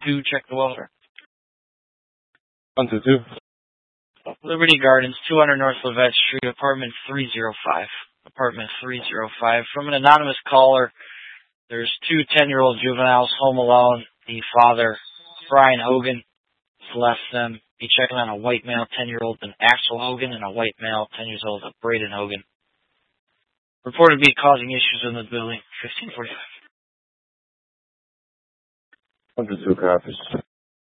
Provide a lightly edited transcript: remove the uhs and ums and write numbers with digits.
2, check the welfare. 122. Liberty Gardens, 200 North Levette Street, apartment 305. Apartment 305. From an anonymous caller, there's 2 10-year-old juveniles home alone. The father, Brian Hogan, has left them. Be checking on a white male 10-year-old, an Axel Hogan, and a white male 10 years old, a Braden Hogan. Reported to be causing issues in the building. 1545. 102 copies.